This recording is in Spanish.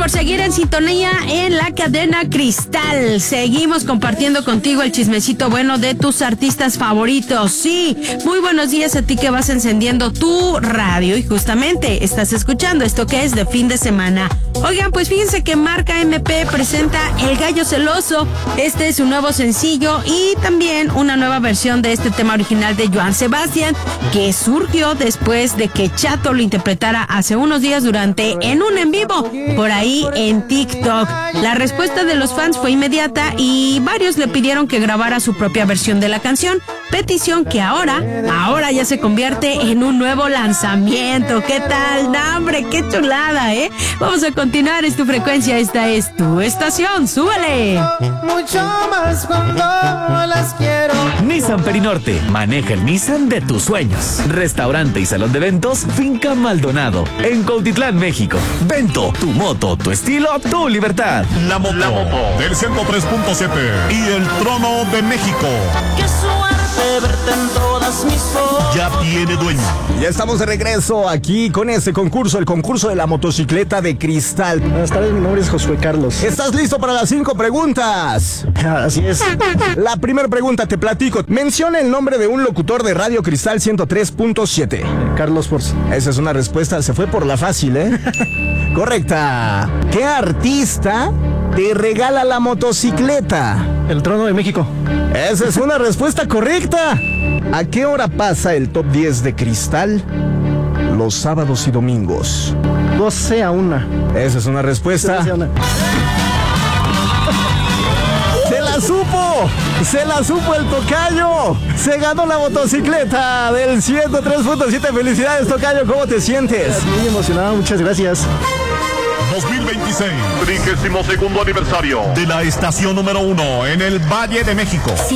por seguir en sintonía en la cadena Cristal. Seguimos compartiendo contigo el chismecito bueno de tus artistas favoritos. Sí, muy buenos días a ti que vas encendiendo tu radio y justamente estás escuchando esto que es de fin de semana. Oigan, pues fíjense que Marca MP presenta El Gallo Celoso. Este es su nuevo sencillo y también una nueva versión de este tema original de Joan Sebastián, que surgió después de que Chato lo interpretara hace unos días en un en vivo por ahí en TikTok. La respuesta de los fans fue inmediata y varios le pidieron que grabara su propia versión de la canción, petición que ahora ya se convierte en un nuevo lanzamiento. ¿Qué tal? ¡No, hombre, qué chulada, eh! Vamos a continuar, es tu frecuencia, esta es tu estación, ¡súbele! Mucho más cuando las quiero. Nissan Perinorte, maneja el Nissan de tus sueños. Restaurante y salón de eventos Finca Maldonado, en Cuautitlán, México. Vento, tu moto, tu estilo, tu libertad. La moto del 103.7 y el trono de México. Qué suerte verte en todas mis fotos. Ya tiene dueño. Ya estamos de regreso aquí con este concurso, el concurso de la motocicleta de cristal. Buenas tardes, mi nombre es Josué Carlos. ¿Estás listo para las 5 preguntas? Así es. La primera pregunta, te platico. Menciona el nombre de un locutor de Radio Cristal 103.7. Carlos Force. Esa es una respuesta, se fue por la fácil, ¿eh? Correcta. ¿Qué artista te regala la motocicleta? El Trono de México. Esa es una respuesta correcta. ¿A qué hora pasa el top 10 de Cristal? Los sábados y domingos. 12-1. Esa es una respuesta. 12-1. ¡Se la supo el tocayo! ¡Se ganó la motocicleta del 103.7! ¡Felicidades, tocayo! ¿Cómo te sientes? Muy emocionado, muchas gracias. 2026, 32º aniversario de la estación número 1 en el Valle de México.